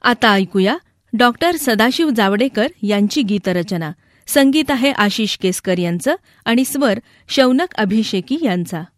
आता ऐकूया डॉक्टर सदाशिव जावडेकर यांची गीतरचना. संगीत आहे आशिष केसकर यांचं आणि स्वर शौनक अभिषेकी यांचा.